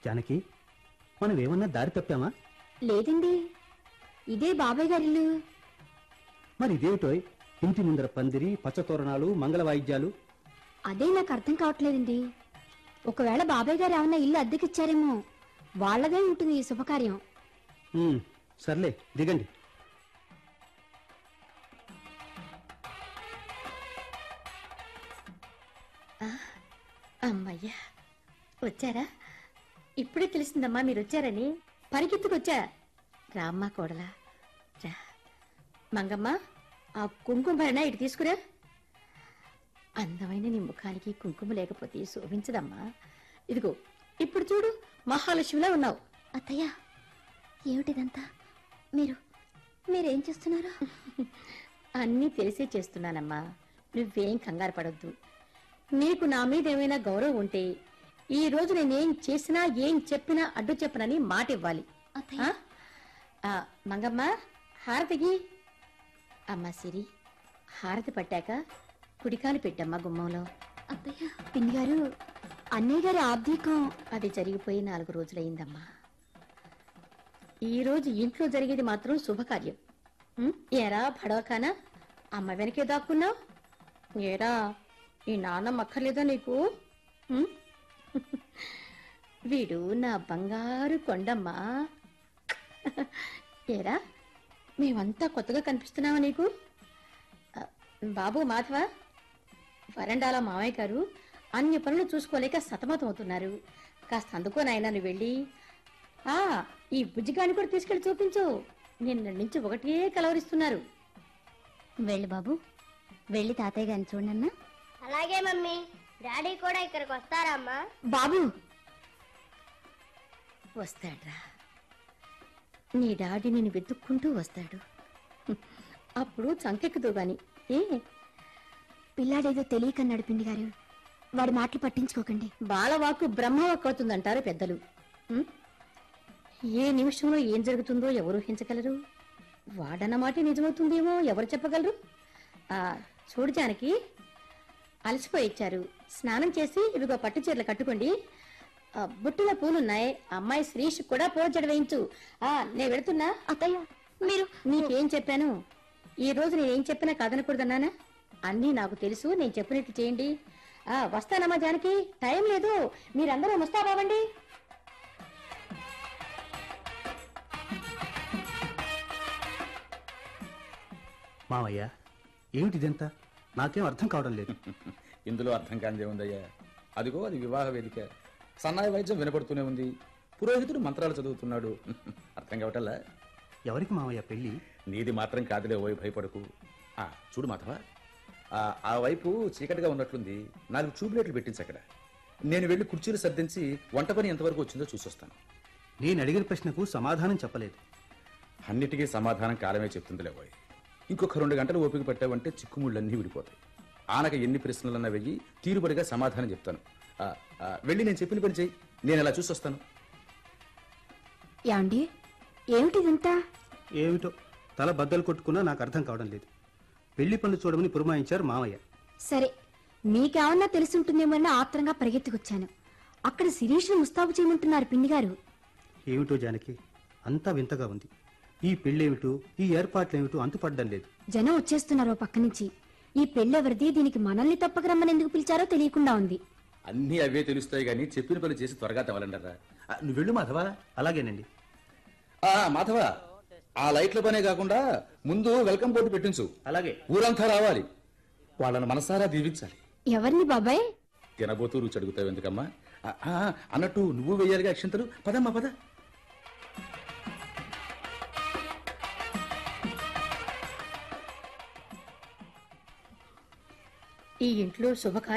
జానకి, మనం ఏమన్నా దారి తప్పామా? లేదండి, ఇదే బాబాయ్ గారి ఇల్లు. మరి ఇదేమిటోయ్, ఇంటి ముందర పందిరి, పచ్చతోరణాలు, మంగళ వాయిద్యాలు. అదే నాకు అర్థం కావట్లేదండి. ఒకవేళ బాబాయ్ గారు ఏమన్నా ఇల్లు అద్దెకిచ్చారేమో. వాళ్ళదే ఉంటుంది ఈ శుభకార్యం. సర్లే, దిగండి. అమ్మయ్యా, వచ్చారా? ఇప్పుడే తెలిసిందమ్మా మీరు వచ్చారని. పరిగెత్తుకొచ్చా. రామ్మా కోడలా రా. మంగమ్మ, ఆ కుంకుమ భరణ ఇటు తీసుకురా. అందమైన నీ ముఖానికి కుంకుమ లేకపోతే శోభించదమ్మా. ఇదిగో ఇప్పుడు చూడు, మహాలక్ష్మిలా ఉన్నావు. అత్తయ్య, ఏమిటిదంతా? మీరేం చేస్తున్నారు? అన్నీ తెలిసే చేస్తున్నానమ్మా. నువ్వేం కంగారు పడొద్దు. నీకు నా మీద ఏమైనా గౌరవం ఉంటే ఈ రోజు నేనేం చేసినా ఏం చెప్పినా అడ్డు చెప్పనని మాట ఇవ్వాలి. మంగమ్మ, హారతికి. అమ్మా సిరి, హారతి పట్టాక కుడికాలు పెట్టమ్మా గుమ్మంలో. అత్తయ్య, పిన్ని గారు, అన్నయ్య గారి ఆబ్దీకం. అది జరిగిపోయి 4 రోజులైందమ్మా. ఈ రోజు ఇంట్లో జరిగేది మాత్రం శుభకార్యం. ఏరా భడవకానా, అమ్మ వెనకే దాక్కున్నావు? ఏరా, ఈ నాన్నమ్మ అక్కర్లేదా నీకు? వీడు నా బంగారు కొండమ్మా. ఏరా, మేమంతా కొత్తగా కనిపిస్తున్నావా నీకు? బాబు మాధవ, వరండాల మామయ్య గారు అన్ని పనులు చూసుకోలేక సతమతం అవుతున్నారు. కాస్త అందుకోనాయన నువ్వు వెళ్ళి ఈ బుజ్జిగాని కూడా తీసుకెళ్లి చూపించు. నిన్న నుంచి ఒకటే కలవరిస్తున్నారు. వెళ్ళి బాబు, వెళ్ళి తాతయ్య గారిని చూడన్నా. అలాగే మమ్మీ. డాడీ కూడా ఇక్కడికి వస్తారమ్మా? బాబు వస్తాడ్రా. నీ డాడీ నిన్ను వెతుక్కుంటూ వస్తాడు. అప్పుడు చంకెక్కుదు గాని. పిల్లాడేదో తెలియకన్నాడు పిండి గారు. వాడి మాటలు పట్టించుకోకండి. బాలవాకు బ్రహ్మవాక్కు అవుతుందంటారు పెద్దలు. ఏ నిమిషంలో ఏం జరుగుతుందో ఎవరు ఊహించగలరు? వాడన్న మాట నిజమవుతుందేమో ఎవరు చెప్పగలరు? చూడు జానకి, అలసిపోయి ఇచ్చారు. స్నానం చేసి ఇవిగో పట్టు చీరలు కట్టుకోండి. బుట్టులో పూలున్నాయి. అమ్మాయి శ్రీష్ కూడా పోజడ వేయించు. నేను వెళుతున్నా. అత్తయ్య, మీరు నీకేం చెప్పాను? ఈ రోజు నేనేం చెప్పినా కాదనకూడదన్నానా? అన్నీ నాకు తెలుసు. నేను చెప్పినట్టు చేయండి. వస్తానమ్మా జానకి, టైం లేదు. మీరందరూ ముస్తాబావండి. మావయ్య, ఏమిటిదంతా? నాకేం అర్థం కావడం లేదు. ఇందులో అర్థం కానిదే ఉందయ్యా. అదిగో అది వివాహ వేదిక. సన్నాయి వైద్యం వినపడుతూనే ఉంది. పురోహితుడు మంత్రాలు చదువుతున్నాడు. అర్థం కావటల్లా? ఎవరికి మావయ్య పెళ్లి? నీది మాత్రం కాదులే, ఓయ్ భయపడకు. చూడు మాధవ, ఆ వైపు చీకటిగా ఉన్నట్లుంది. 4 ట్యూబ్లైట్లు పెట్టించి అక్కడ. నేను వెళ్ళి కుర్చీలు సర్దించి వంట పని ఎంతవరకు వచ్చిందో చూసొస్తాను. నేను అడిగిన ప్రశ్నకు సమాధానం చెప్పలేదు. అన్నిటికీ సమాధానం కాలమే చెప్తుందిలే ఓయ్. ఇంకొక 2 గంటలు ఓపిక పట్టావంటే చిక్కుముళ్ళన్నీ విడిపోతాయి. ఆనక ఎన్ని ప్రశ్నలన్నా వెయ్యి, తీరుబడిగా సమాధానం చెప్తాను. వెళ్ళి నేను చెప్పిన పని చెయ్యి. నేను ఇలా చూసొస్తాను. యాండి, ఏమిటిదంతా? ఏమిటో, తల బద్దలు కొట్టుకున్నా నాకు అర్థం కావడం లేదు. పెళ్లి పనులు చూడమని పురమాయించారు మావయ్య. సరే, మీకేమన్నా తెలిసి ఉంటుందేమో ఆత్రంగా పరిగెత్తుకొచ్చాను. అక్కడ శిరీష్ను ముస్తాబు చేయమంటున్నారు పిండి గారు. ఏమిటో జానకి, అంతా వింతగా ఉంది. ఈ పెళ్ళేమిటో, ఈ ఏర్పాట్లేమిటో అంతుపడ్డం లేదు. జనం వచ్చేస్తున్నారో పక్క నుంచి. ఈ పెళ్ళెవరిది, దీనికి మనల్ని తప్పక రమ్మని ఎందుకు పిలిచారో తెలియకుండా ఉంది. అన్నీ అవే తెలుస్తాయి గానీ చెప్పిన పని చేసి త్వరగా తవ్వాలంటారా? నువ్వు వెళ్ళు మాధవా. అలాగేనండి. మాధవ, ఆ లైట్ల పనే కాకుండా ముందు వెల్కమ్ బోర్డు పెట్టించు. అలాగే. ఊరంతా రావాలి. వాళ్ళని మనసారా దీవించాలి. ఎవరిని బాబాయ్? తినబోతూ రుచి అడుగుతావు ఎందుకమ్మా? అన్నట్టు నువ్వు వెయ్యాలిగా అక్షంతలు. పదమ్మా పద. ఈ ఇంట్లో శుభకార్యం